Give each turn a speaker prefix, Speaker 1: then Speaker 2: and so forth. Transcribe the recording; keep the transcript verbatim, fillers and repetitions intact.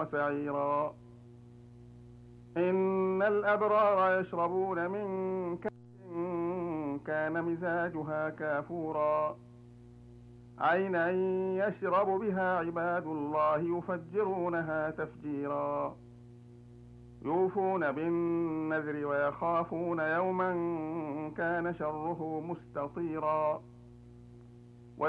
Speaker 1: وسعيرا. إن الأبرار يشربون من كأس كان مزاجها كافورا عينا يشرب بها عباد الله يفجرونها تفجيرا. يوفون بالنذر ويخافون يوما كان شره مستطيرا.